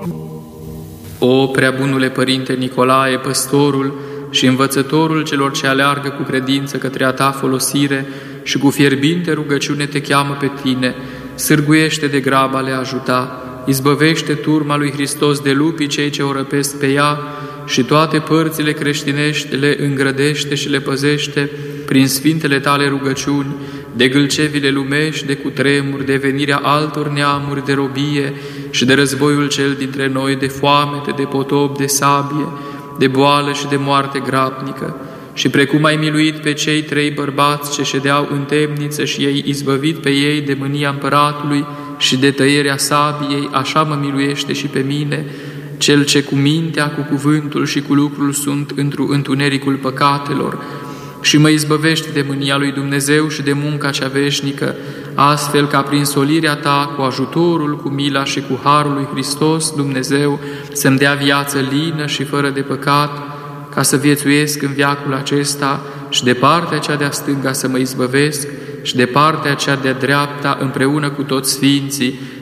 O preabunule Părinte Nicolae, păstorul și învățătorul celor ce aleargă cu credință către a ta folosire și cu fierbinte rugăciune te cheamă pe tine, sârguiește de grab a le ajuta, izbăvește turma lui Hristos de lupii cei ce o răpesc pe ea și toate părțile creștinești le îngrădește și le păzește prin sfintele tale rugăciuni, de gâlcevile lumești, de cutremuri, de venirea altor neamuri, de robie și de războiul cel dintre noi, de foamete, de potop, de sabie, de boală și de moarte grabnică. Și precum ai miluit pe cei 3 bărbați ce ședeau în temniță și i-ai izbăvit pe ei de mânia împăratului și de tăierea sabiei, așa mă miluiește și pe mine, cel ce cu mintea, cu cuvântul și cu lucrul sunt într-un întunericul păcatelor, și mă izbăvește de mânia lui Dumnezeu și de munca cea veșnică, astfel ca prin solirea ta, cu ajutorul, cu mila și cu harul lui Hristos, Dumnezeu, să-mi dea viață lină și fără de păcat, ca să viețuiesc în veacul acesta și de partea cea de-a stânga să mă izbăvesc și de partea cea de-a dreapta împreună cu toți sfinții,